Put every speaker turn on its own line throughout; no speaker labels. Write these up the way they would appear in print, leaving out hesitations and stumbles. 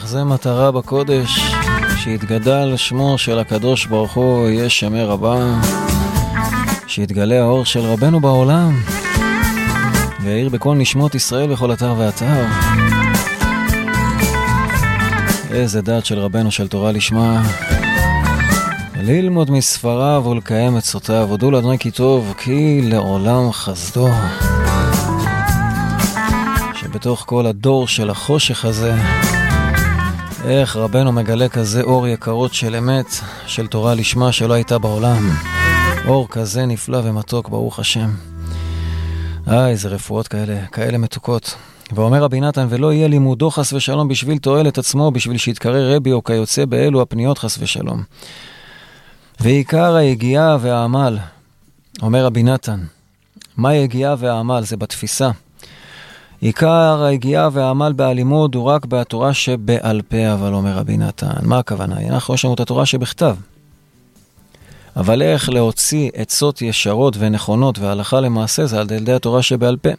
זה מטרה בקודש, שיתגדל שמו של הקדוש ברוך הוא, יהיה שמי רבה, שיתגלה האור של רבנו בעולם, ויעיר בכל נשמות ישראל בכל אתר ואתר. איזה דעת של רבנו של תורה לשמה, ללמוד מספריו ולקיים את סותיו, הודו לאדוני כי טוב, כי לעולם חסדו. שבתוך כל הדור של החושך הזה, איך רבנו מגלה כזה אור יקרות של אמת, של תורה לשמה שלא הייתה בעולם. אור כזה נפלא ומתוק, ברוך השם. איזה רפואות כאלה מתוקות. ואומר רבי נתן, ולא יהיה לימודו חס ושלום בשביל תועלת עצמו, בשביל שיתקרא רבי או כיוצא באלו הפניות חס ושלום. ועיקר היגיעה והעמל, אומר רבי נתן, מה היגיעה והעמל? זה בתפיסה. עיקר היגיעה והעמל בהלימוד הוא רק בתורה שבעל פה, אבל אומר רבי נתן, מה הכוונה? אנחנו יש לנו את התורה שבכתב. אבל איך להוציא עצות ישרות ונכונות והלכה למעשה זה על ידי התורה שבעל פה.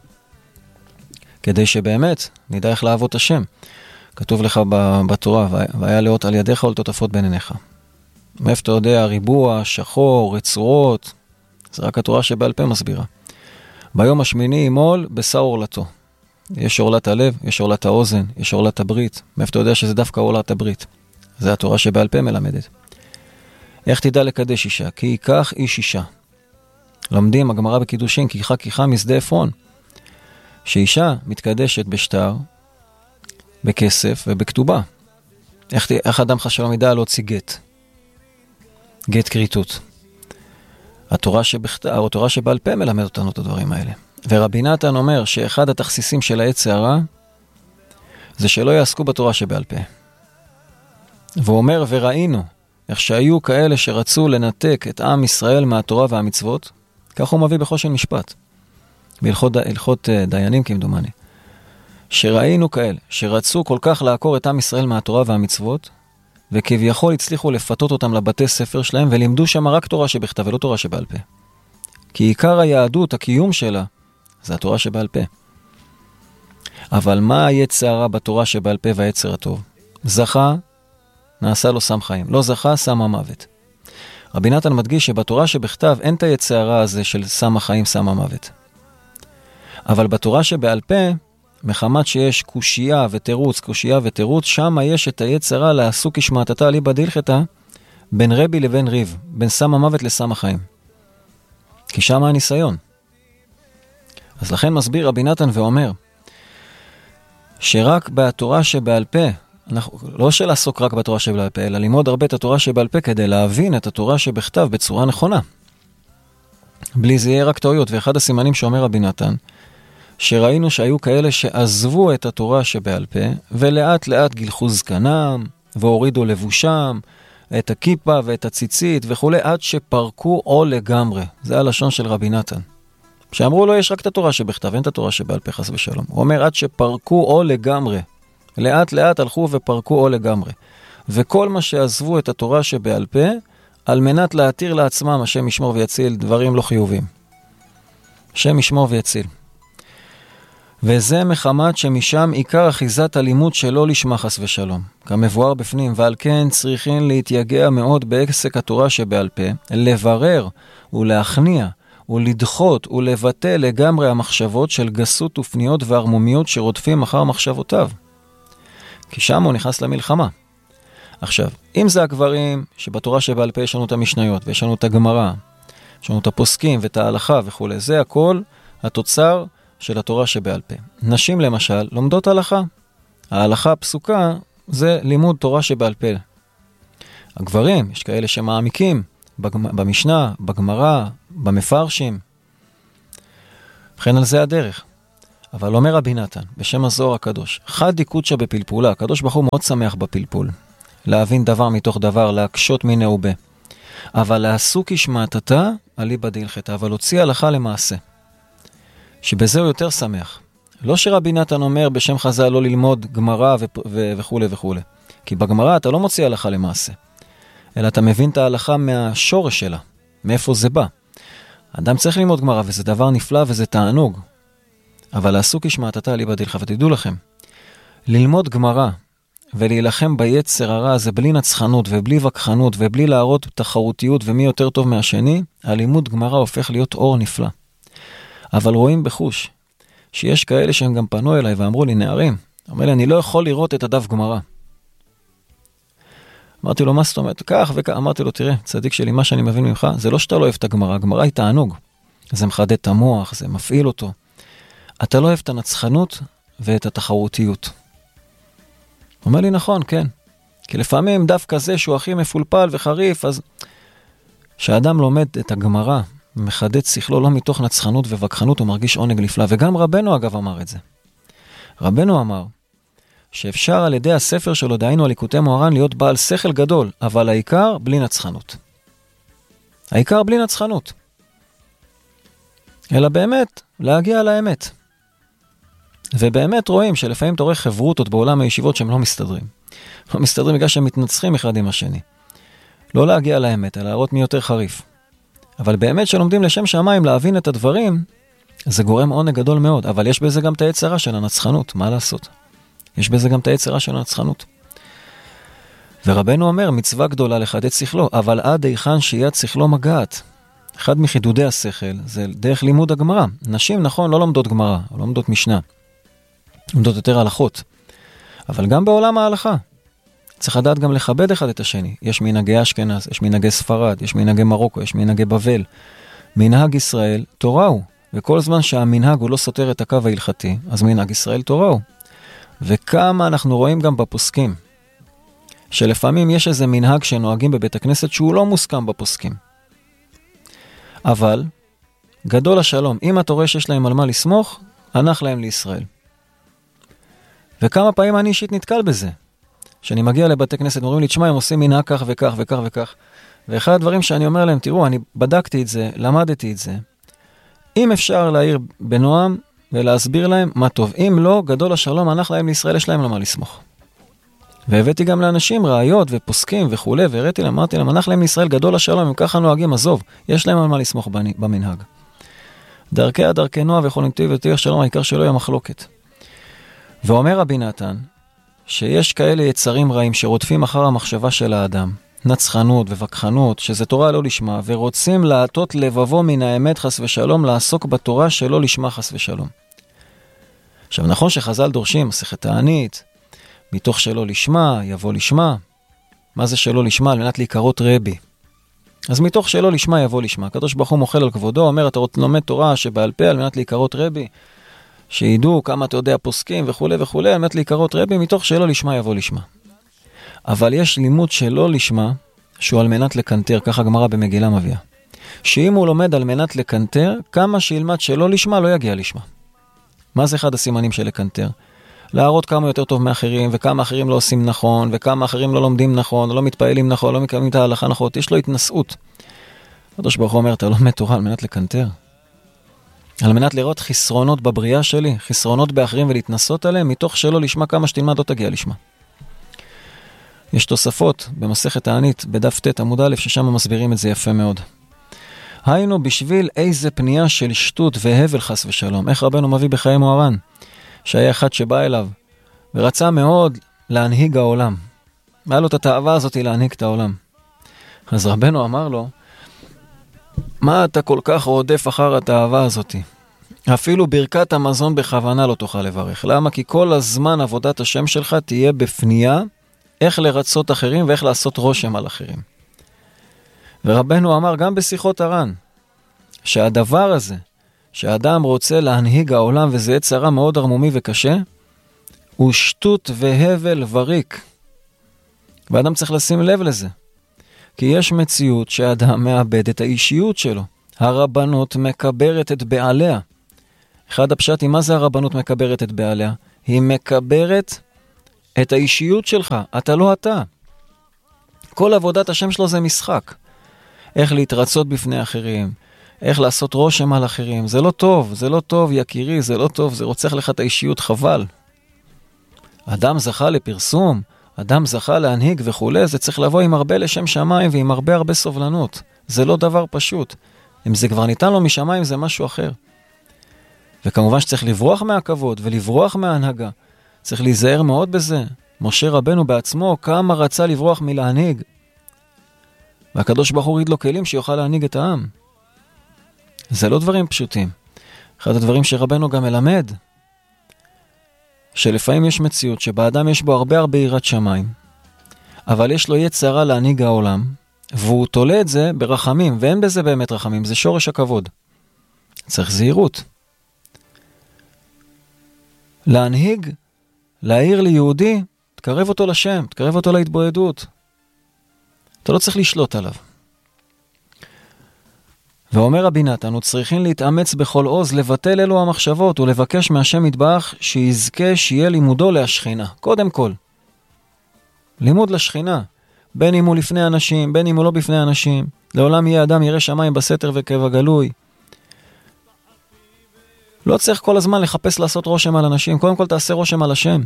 כדי שבאמת נדע איך לעבוד השם. כתוב לך בתורה, והיה לאות על ידיך ולטוטפות בין עיניך. מאיפה אתה יודע, ריבוע, שחור, רצועות, זה רק התורה שבעל פה מסבירה. ביום השמיני ימול בשר עורלתו. יש עורלת הלב, יש עורלת האוזן, יש עורלת הברית. מאיפה אתה יודע שזה דווקא עורלת הברית? זה התורה שבעל פה מלמדת. איך תדע לקדש אישה? כי ייקח איש אישה. לומדים הגמרא בקידושין, כי ייקחה משדה עפרון. שאישה מתקדשת בשטר, בכסף ובכתובה. איך אדם חשב ידע להוציא גט? גט כריתות. התורה שבעל פה מלמד אותנו את הדברים האלה. ורבי נתן אומר שאחד התכסיסים של העץ הרע זה שלא יעסקו בתורה שבעל פה. והוא אומר, וראינו איך שהיו כאלה שרצו לנתק את עם ישראל מהתורה והמצוות, כך הוא מביא בחושן משפט, בהלכות דיינים כמדומני, שראינו כאלה שרצו כל כך לעקור את עם ישראל מהתורה והמצוות, וכביכול הצליחו לפתות אותם לבתי ספר שלהם, ולימדו שם רק תורה שבכתב ולא תורה שבעל פה. כי עיקר היהדות, הקיום שלה, זה התורה שבעל פה. אבל מה היצר הרע בתורה שבעל פה והיצר הטוב? זכה, נעשה לו שם חיים. לא זכה, שם המוות. רבי נתן מדגיש שבתורה שבכתב אין את היצר הרע הזה של שם החיים, שם המוות. אבל בתורה שבעל פה, מחמת שיש קושייה ותירוץ, שם יש את היצר הרע לעסוק השמעתתה ליבא דהלכתא בין רבי לבין ריב, בין שם המוות לשם החיים. כי שם הניסיון. אז לכן מסביר רבי נתן ואומר, שרק בתורה שבעל פה, לא של לעסוק רק בתורה שבעל פה, אלא ללמוד הרבה את התורה שבעל פה, כדי להבין את התורה שבכתב בצורה נכונה. בלי זה יהיה רק טעויות. ואחד הסימנים שאומר רבי נתן, שראינו שהיו כאלה שעזבו את התורה שבעל פה, ולאט לאט גילחו זקנם, והורידו לבושם, את הכיפה ואת הציצית וכו', עד שפרקו עול לגמרי. זה הלשון של רבי נתן. שאמרו לו, יש רק את התורה שבכתב, אין את התורה שבעל פה חס ושלום. הוא אומר, עד שפרקו עול לגמרי. לאט לאט הלכו ופרקו עול לגמרי. וכל מה שעזבו את התורה שבעל פה, על מנת להתיר לעצמם, השם ישמור ויציל, דברים לא חיובים. השם ישמור ויציל. וזה מחמת שמשם עיקר אחיזת הלימוד שלא לשמה חס ושלום. כמבואר בפנים, ועל כן צריכים להתייגע מאוד בעסק התורה שבעל פה, לברר ולהכניע ולדחות ולבטל לגמרי המחשבות של גסות ופניות והרמומיות שרודפים אחר מחשבותיו. כי שם הוא נכנס למלחמה. עכשיו, אם זה הגברים שבתורה שבעל פה יש לנו את המשניות ויש לנו את הגמרא, יש לנו את הפוסקים ואת ההלכה וכו', זה הכל התוצר של התורה שבעל פה. נשים למשל לומדות הלכה. ההלכה הפסוקה זה לימוד תורה שבעל פה. הגברים, יש כאלה שמעמיקים במשנה, בגמרא, במפרשים. וכן על זה הדרך. אבל אומר רבי נתן, בשם הזוהר הקדוש, חד דיקודשא בפלפולה, הקדוש ברוך הוא מאוד שמח בפלפול. להבין דבר מתוך דבר, להקשות מיני ובה. אבל לעסוק השמעתתה, אליבא דהלכתא, אבל הוציא הלכה למעשה. שבזה הוא יותר שמח. לא שרבי נתן אומר בשם חז"ל לא ללמוד גמרא וכו' וכו'. כי בגמרא אתה לא מוציא הלכה למעשה. אלא אתה מבין את ההלכה מהשורש שלה. מאיפה זה בא. אדם צריך ללמוד גמרא וזה דבר נפלא וזה תענוג. אבל לעסוק השמעתתה אליבא דהלכתא, ותדעו לכם, ללמוד גמרא ולהילחם ביצר הרע הזה בלי נצחנות ובלי וכחנות ובלי להראות תחרותיות ומי יותר טוב מהשני, הלימוד גמרא הופך להיות אור נפלא. אבל רואים בחוש שיש כאלה שהם גם פנו אליי ואמרו לי, נערים, אומר לי, אני לא יכול לראות את הדף גמרא. אמרתי לו, מה זאת אומרת? כך וכך. אמרתי לו, תראה, צדיק שלי, מה שאני מבין ממך, זה לא שאתה לא אוהב את הגמרא, הגמרא היא תענוג. זה מחדד את המוח, זה מפעיל אותו. אתה לא אוהב את הנצחנות ואת התחרותיות. אומר לי, נכון, כן. כי לפעמים דווקא זה שהוא הכי מפולפל וחריף, אז כשאדם לומד את הגמרא, מחדד שכלו לא מתוך נצחנות ובכחנות, הוא מרגיש עונג נפלא. וגם רבנו אגב אמר את זה. רבנו אמר שאפשר על ידי הספר שלו, דהיינו על ליקוטי מוהר"ן, להיות בעל שכל גדול, אבל העיקר בלי נצחנות. העיקר בלי נצחנות. אלא באמת להגיע לאמת. ובאמת רואים שלפעמים אתה רואה חברותות בעולם הישיבות שהם לא מסתדרים. לא מסתדרים בגלל שהם מתנצחים אחד עם השני. לא להגיע לאמת, אלא להראות מי יותר חריף. אבל באמת שלומדים לשם שמיים להבין את הדברים, זה גורם עונג גדול מאוד. אבל יש בזה גם את היצרה של הנצחנות, מה לעשות? יש בזה גם את היצרה של הנצחנות. ורבנו אומר, מצווה גדולה לחדד שכלו, אבל עד היכן שיד שכלו מגעת. אחד מחידודי השכל, זה דרך לימוד הגמרא. נשים, נכון, לא לומדות גמרא, לא לומדות משנה. לומדות יותר הלכות. אבל גם בעולם ההלכה. צריך לדעת גם לכבד אחד את השני. יש מנהגי אשכנז, יש מנהגי ספרד, יש מנהגי מרוקו, יש מנהגי בבל. מנהג ישראל תורה הוא. וכל זמן שהמנהג הוא לא סותר את הקו ההלכתי, אז מנהג ישראל תורה הוא. וכמה אנחנו רואים גם בפוסקים, שלפעמים יש איזה מנהג שנוהגים בבית הכנסת שהוא לא מוסכם בפוסקים. אבל, גדול השלום, אם אתה רואה שיש להם על מה לסמוך, הנח להם לישראל. וכמה פעמים אני אישית נתקל בזה. שאני מגיע לבתי כנסת, אומרים לי, תשמע, הם עושים מנהג כך וכך וכך וכך. ואחד הדברים שאני אומר להם, תראו, אני בדקתי את זה, למדתי את זה. אם אפשר להעיר בנועם ולהסביר להם מה טוב. אם לא, גדול השלום, הנח להם לישראל, יש להם למה לסמוך. והבאתי גם לאנשים ראיות ופוסקים וכו', והראיתי להם, אמרתי להם, הנח להם לישראל, גדול השלום, אם ככה נוהגים, עזוב, יש להם על מה לסמוך במנהג. דרכי נועה ויכולים טבעי ותהיה השלום, העיקר שלא יהיה מחלוקת. ואומר רבי נתן, שיש כאלה יצרים רעים שרודפים אחר המחשבה של האדם, נצחנות ובכחנות, שזה תורה לא לשמה, ורוצים להטות לבבו מן האמת חס ושלום, לעסוק בתורה שלא לשמה חס ושלום. עכשיו נכון שחז"ל דורשים, מסכת תענית, מתוך שלא לשמה, יבוא לשמה. מה זה שלא לשמה? על מנת להיקרות רבי. אז מתוך שלא לשמה, יבוא לשמה. הקדוש ברוך הוא מוחל על כבודו, אומר, אתה לומד תורה שבעל פה על מנת להיקרות רבי, שידעו כמה אתה יודע פוסקים וכו' וכו', על מנת להיקרות רבי, מתוך שלא לשמה, יבוא לשמה. אבל יש לימוד שלא לשמה, שהוא על מנת לקנטר, ככה הגמרא במגילה מביאה. שאם הוא לומד על מנת לקנטר, כמה שילמד שלא לשמה, לא יגיע לשמה. מה זה אחד הסימנים של לקנטר? להראות כמה יותר טוב מאחרים, וכמה אחרים לא עושים נכון, וכמה אחרים לא לומדים נכון, לא מתפעלים נכון, לא מקיימים את ההלכה נכון. יש לו התנסות. הקדוש ברוך הוא אומר, אתה לומד תורה על מנת לקנטר. על מנת לראות חסרונות בבריאה שלי, חסרונות באחרים ולהתנסות עליהם, מתוך שלא לשמה כמה שתלמד לא תגיע לשמה. יש תוספות במסכת תענית בדף ט עמוד א' ששם מסבירים את זה יפה מאוד. היינו בשביל איזה פנייה של שטות והבל חס ושלום. איך רבנו מביא בחיי מוהר"ן? שהיה אחד שבא אליו ורצה מאוד להנהיג העולם. היה לו את התאווה הזאת להנהיג את העולם. אז רבנו אמר לו, מה אתה כל כך רודף אחר התאווה הזאת? אפילו ברכת המזון בכוונה לא תוכל לברך. למה? כי כל הזמן עבודת השם שלך תהיה בפנייה איך לרצות אחרים ואיך לעשות רושם על אחרים. ורבנו אמר גם בשיחות הר"ן, שהדבר הזה, שהאדם רוצה להנהיג העולם וזה יצרה מאוד ערמומי וקשה, הוא שטות והבל וריק. ואדם צריך לשים לב לזה. כי יש מציאות שהאדם מאבד את האישיות שלו. הרבנות מקברת את בעליה. אחד הפשטים, מה זה הרבנות מקברת את בעליה? היא מקברת את האישיות שלך, אתה לא אתה. כל עבודת השם שלו זה משחק. איך להתרצות בפני אחרים, איך לעשות רושם על אחרים. זה לא טוב, זה לא טוב יקירי, זה לא טוב, זה רוצח לך את האישיות, חבל. אדם זכה לפרסום, אדם זכה להנהיג וכו', זה צריך לבוא עם הרבה לשם שמיים ועם הרבה סובלנות. זה לא דבר פשוט. אם זה כבר ניתן לו משמיים זה משהו אחר. וכמובן שצריך לברוח מהכבוד ולברוח מההנהגה. צריך להיזהר מאוד בזה. משה רבנו בעצמו כמה רצה לברוח מלהנהיג. והקדוש ברוך הוא הוריד לו כלים שיוכל להנהיג את העם. זה לא דברים פשוטים. אחד הדברים שרבנו גם מלמד, שלפעמים יש מציאות שבאדם יש בו הרבה יראת שמיים, אבל יש לו יצרה להנהיג העולם, והוא תולה את זה ברחמים, ואין בזה באמת רחמים, זה שורש הכבוד. צריך זהירות. להנהיג, להעיר ליהודי, תקרב אותו לשם, תקרב אותו להתבודדות. אתה לא צריך לשלוט עליו. ואומר רבי נתן, הוא צריכים להתאמץ בכל עוז, לבטל אלו המחשבות, ולבקש מהשם יתברך שיזכה שיהיה לימודו להשכינה. קודם כל, לימוד לשכינה, בין אם הוא לפני אנשים, בין אם הוא לא בפני אנשים. לעולם יהיה אדם ירא שמיים בסתר וכבע גלוי. לא צריך כל הזמן לחפש לעשות רושם על אנשים, קודם כל תעשה רושם על השם.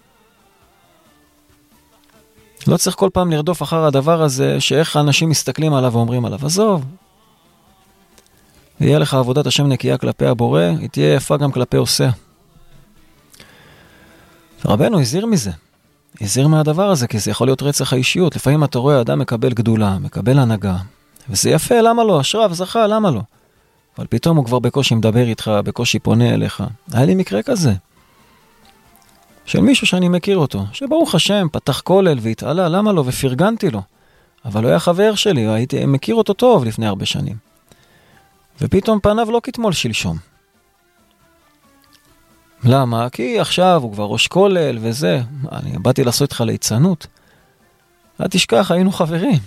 לא צריך כל פעם לרדוף אחר הדבר הזה, שאיך האנשים מסתכלים עליו ואומרים עליו. עזוב. יהיה לך עבודת השם נקייה כלפי הבורא, היא תהיה יפה גם כלפי עושה. רבנו הזהיר מזה. הזהיר מהדבר הזה, כי זה יכול להיות רצח האישיות. לפעמים אתה רואה אדם מקבל גדולה, מקבל הנהגה, וזה יפה, למה לא? אשרה וזכה, למה לא? אבל פתאום הוא כבר בקושי מדבר איתך, בקושי פונה אליך. היה לי מקרה כזה. של מישהו שאני מכיר אותו, שברוך השם, פתח כולל והתעלה, למה לא? ופרגנתי לו. אבל הוא היה חבר שלי, הייתי מכיר אותו טוב לפני הרבה שנים. ופתאום פניו לא כתמול שלשום. למה? כי עכשיו הוא כבר ראש כולל וזה. אני באתי לעשות איתך ליצנות. אל תשכח, היינו חברים.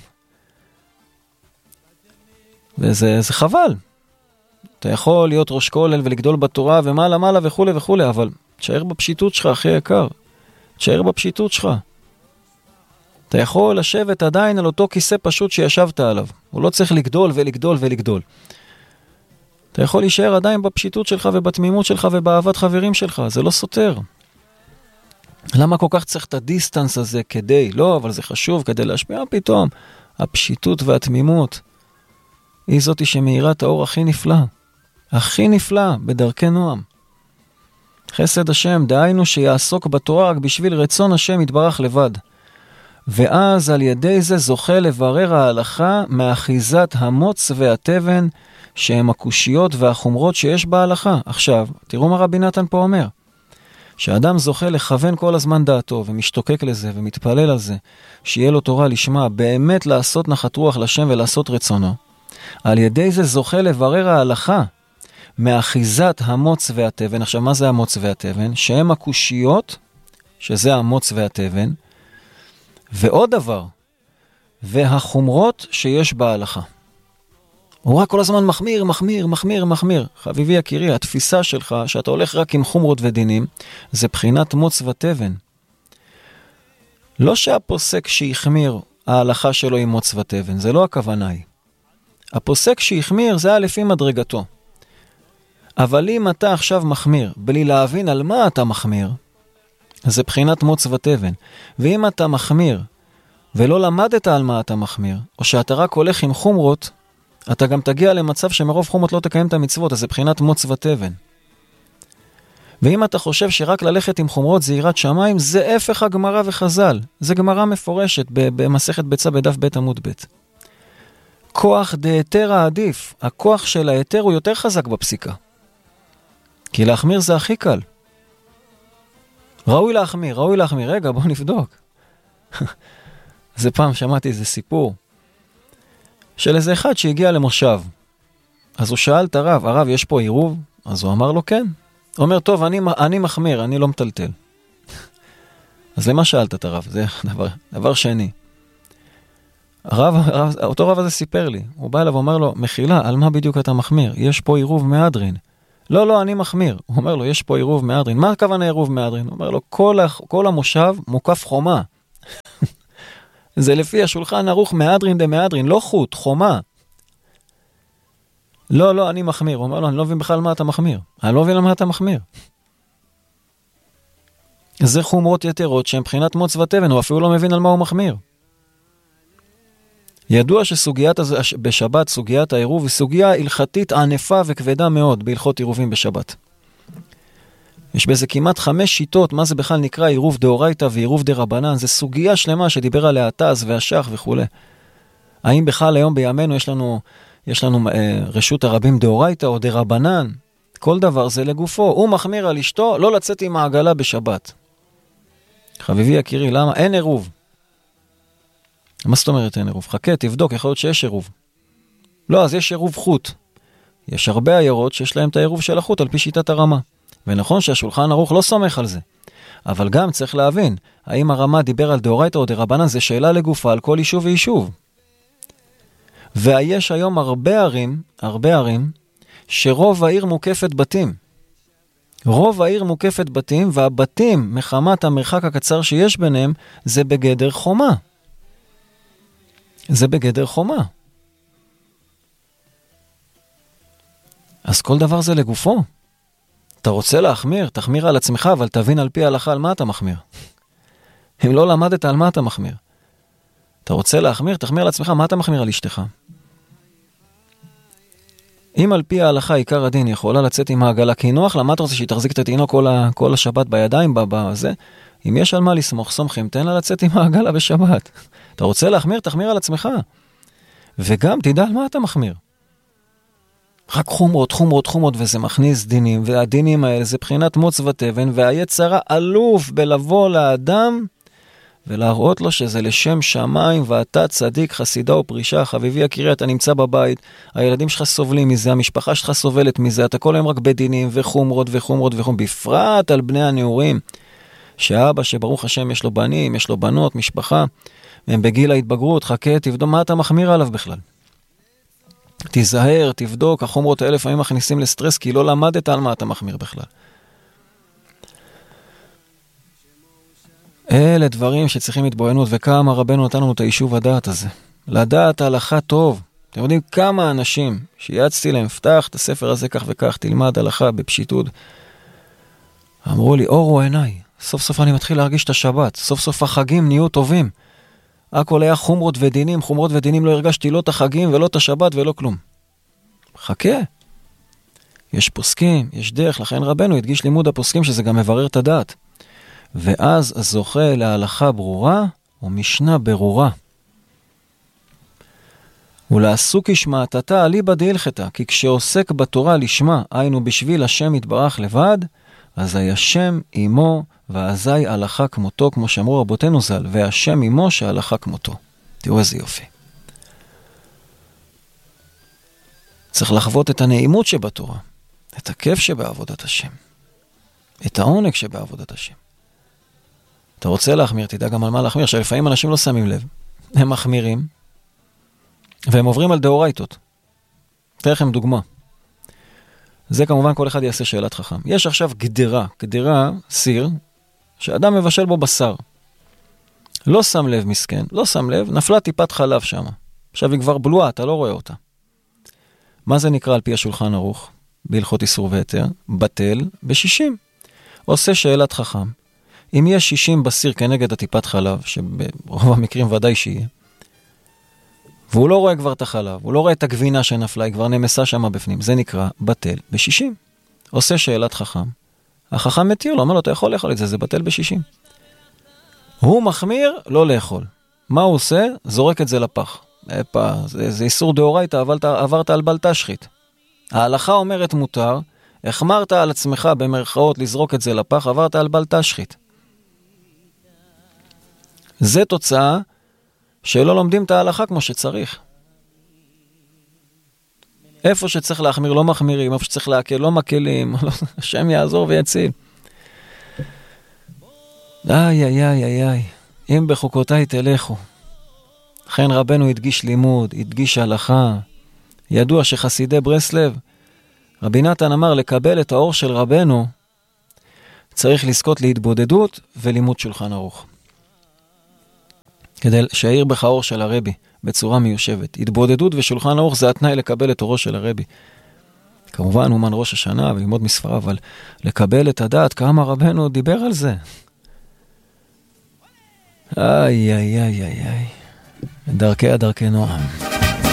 וזה חבל. אתה יכול להיות ראש כולל ולגדול בתורה ומעלה וכו' וכו', אבל תשאר בפשיטות שלך, אחי יקר. תשאר בפשיטות שלך. אתה יכול לשבת עדיין על אותו כיסא פשוט שישבת עליו. הוא לא צריך לגדול ולגדול ולגדול. אתה יכול להישאר עדיין בפשיטות שלך ובתמימות שלך ובאהבת חברים שלך. זה לא סותר. למה כל כך צריך את הדיסטנס הזה כדי? לא, אבל זה חשוב כדי להשפיע פתאום. הפשיטות והתמימות היא זאתי שמאירה את האור הכי נפלא. הכי נפלא בדרכי נועם. חסד השם, דהיינו שיעסוק בתורה רק בשביל רצון השם יתברך לבד. ואז על ידי זה זוכה לברר ההלכה מאחיזת המוץ והתבן, שהם הקושיות והחומרות שיש בהלכה. עכשיו, תראו מה רבי נתן פה אומר. שאדם זוכה לכוון כל הזמן דעתו, ומשתוקק לזה, ומתפלל על זה, שיהיה לו תורה לשמה, באמת לעשות נחת רוח לשם ולעשות רצונו. על ידי זה זוכה לברר ההלכה, מאחיזת המוץ והתבן. עכשיו, מה זה המוץ והתבן? שהם הקושיות, שזה המוץ והתבן, ועוד דבר, והחומרות שיש בהלכה. הוא רק כל הזמן מחמיר. חביבי יקירי, התפיסה שלך, שאתה הולך רק עם חומרות ודינים, זה בחינת מוץ ותבן. לא שהפוסק שיחמיר, ההלכה שלו עם מוץ ותבן, זה לא הכוונה היא. הפוסק שיחמיר זה היה לפי מדרגתו. אבל אם אתה עכשיו מחמיר, בלי להבין על מה אתה מחמיר, זה בחינת מוץ ותבן. ואם אתה מחמיר, ולא למדת על מה אתה מחמיר, או שאתה רק הולך עם חומרות, אתה גם תגיע למצב שמרוב חומות לא תקיים את המצוות, אז זה בחינת מוץ ותבן. ואם אתה חושב שרק ללכת עם חומרות זה יראת שמיים, זה הפך הגמרא וחז"ל. זה גמרא מפורשת במסכת ביצה בדף ב' עמוד ב'. כוח דהיתר העדיף. הכוח של ההיתר הוא יותר חזק בפסיקה. כי להחמיר זה הכי קל. ראוי להחמיר. רגע, בוא נבדוק. זה פעם שמעתי איזה סיפור. של איזה אחד שהגיע למושב. אז הוא שאל את הרב, יש פה עירוב? אז הוא אמר לו כן. הוא אומר, טוב, אני מחמיר, אני לא מטלטל. אז למה שאלת את הרב? זה דבר שני. אותו רב הזה סיפר לי. הוא בא אליו ואומר לו, מחילה, על מה בדיוק אתה מחמיר? יש פה עירוב מהדרין. לא, אני מחמיר. הוא אומר לו, יש פה עירוב מהדרין. מה הכוונה עירוב מהדרין? הוא אומר לו, כל המושב מוקף חומה. זה לפי השולחן ערוך מהדרין דמהדרין, לא חוט, חומה. לא, אני מחמיר. הוא אומר לו, אני לא מבין בכלל מה אתה מחמיר. אני לא מבין למה אתה מחמיר. זה חומרות יתרות שהן מבחינת מוץ ותבן, הוא אפילו לא מבין על מה הוא מחמיר. ידוע בשבת סוגיית העירוב היא סוגיה הלכתית ענפה וכבדה מאוד בהלכות עירובים בשבת. יש בזה כמעט 5 שיטות, מה זה בכלל נקרא עירוב דאורייתא ועירוב דרבנן, זה סוגיה שלמה שדיבר עליה התז והשח וכו'. האם בכלל היום בימינו יש לנו רשות הרבים דאורייתא או דרבנן? כל דבר זה לגופו. הוא מחמיר על אשתו לא לצאת עם העגלה בשבת. חביבי יקירי, למה? אין עירוב. מה זאת אומרת אין עירוב? חכה, תבדוק, יכול להיות שיש עירוב. לא, אז יש עירוב חוט. יש הרבה עיירות שיש להם את העירוב של החוט על פי שיטת הרמה. ונכון שהשולחן ערוך לא סומך על זה. אבל גם צריך להבין, האם הרמה דיבר על דאורייתא או דרבנן, זה שאלה לגופה על כל יישוב ויישוב. ויש היום הרבה ערים, שרוב העיר מוקפת בתים. רוב העיר מוקפת בתים, והבתים, מחמת המרחק הקצר שיש ביניהם, זה בגדר חומה. זה בגדר חומה. אז כל דבר זה לגופו. אתה רוצה להחמיר, תחמיר על עצמך, אבל תבין על פי ההלכה על מה אתה מחמיר. אם לא למדת על מה אתה מחמיר. אתה רוצה להחמיר, תחמיר על עצמך, מה אתה מחמיר על אשתך? אם על פי ההלכה עיקר הדין יכולה לצאת עם העגלה כי נוח, למה אתה רוצה שהיא תחזיק את התינוק כל השבת בידיים בזה? אם יש על מה לסמוך, סומכים, תן לה לצאת עם העגלה בשבת. אתה רוצה להחמיר, תחמיר על עצמך. וגם תדע על מה אתה מחמיר. רק חומרות, וזה מכניס דינים, והדינים האלה זה בחינת מוץ ותבן, והיצרה אלוף בלבוא לאדם, ולהראות לו שזה לשם שמיים, ואתה צדיק, חסידה ופרישה, חביבי יקירי, אתה נמצא בבית, הילדים שלך סובלים מזה, המשפחה שלך סובלת מזה, אתה כל היום רק בדינים וחומרות, בפרט על בני הנעורים, שאבא שברוך השם יש לו בנים, יש לו בנות, משפחה, הם בגיל ההתבגרות, חכה, תבדוק מה אתה מחמיר עליו בכלל. תיזהר, תבדוק, החומרות האלה לפעמים מכניסים לסטרס, כי לא למדת על מה אתה מחמיר בכלל. אלה דברים שצריכים התבוננות, וכמה רבנו נתן לנו את היישוב הדעת הזה. לדעת הלכה טוב. אתם יודעים כמה אנשים שיעצתי להם, פתח את הספר הזה כך וכך, תלמד הלכה בפשיטות. אמרו לי, אורו עיניי, סוף סוף אני מתחיל להרגיש את השבת, סוף סוף החגים נהיו טובים. הכל היה חומרות ודינים, לא הרגשתי לא את החגים ולא את השבת ולא כלום. חכה. יש פוסקים, יש דרך, לכן רבנו הדגיש לימוד הפוסקים שזה גם מברר את הדעת. ואז זוכה להלכה ברורה ומשנה ברורה. ולעסוק ישמעתתה אליבא דהלכתה, כי כשעוסק בתורה לשמה, היינו בשביל השם יתברך לבד, אזי השם עמו, ואזי הלכה כמותו, כמו שאמרו רבותינו ז"ל, והשם עמו שהלכה כמותו. תראו איזה יופי. צריך לחוות את הנעימות שבתורה, את הכיף שבעבודת השם, את העונג שבעבודת השם. אתה רוצה להחמיר, תדע גם על מה להחמיר. שלפעמים אנשים לא שמים לב. הם מחמירים, והם עוברים על דאורייתות. אתן לכם דוגמה. זה כמובן כל אחד יעשה שאלת חכם. יש עכשיו גדרה, סיר, שאדם מבשל בו בשר. לא שם לב מסכן, נפלה טיפת חלב שם. עכשיו היא כבר בלועה, אתה לא רואה אותה. מה זה נקרא על פי השולחן ערוך? בהלכות איסור והיתר, בטל ב-60. עושה שאלת חכם. אם יש 60 בסיר כנגד הטיפת חלב, שברוב המקרים ודאי שיהיה, והוא לא רואה כבר את החלב, הוא לא רואה את הגבינה שנפלה, היא כבר נמסה שם בפנים, זה נקרא בטל ב-60. עושה שאלת חכם, החכם מתיר לו, אומר לו, אתה יכול לאכול את זה, זה בטל ב-60. הוא מחמיר לא לאכול. מה הוא עושה? זורק את זה לפח. זה איסור דאורייתא, עברת על בל תשחית. ההלכה אומרת מותר, החמרת על עצמך במרכאות לזרוק את זה לפח, עברת על בל תשחית. זה תוצאה שלא לומדים את ההלכה כמו שצריך. איפה שצריך להחמיר לא מחמירים, איפה שצריך להקל לא מקלים, השם יעזור ויציל. איי, אם בחוקותיי תלכו. לכן רבנו הדגיש לימוד, הדגיש הלכה. ידוע שחסידי ברסלב, רבי נתן אמר לקבל את האור של רבנו, צריך לזכות להתבודדות ולימוד שולחן ערוך. כדי שיעיר בך האור של הרבי בצורה מיושבת. התבודדות ושולחן ערוך זה התנאי לקבל את אורו של הרבי. כמובן אומן ראש השנה וללמוד מספרה, אבל לקבל את הדעת, כמה רבנו דיבר על זה. איי, דרכי נועם.